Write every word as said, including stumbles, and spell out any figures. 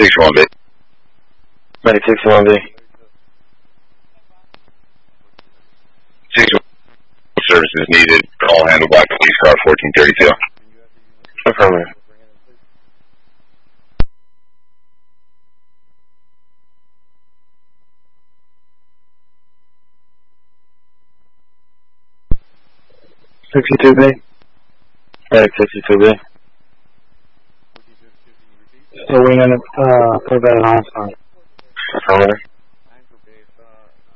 sixty-one B. Medic sixty-one B. sixty-one services needed. All handled by police car fourteen thirty-two. Affirmative. sixty-two B. Medic sixty-two B. Still waiting on the, uh, prevent an on-site. Affirmative.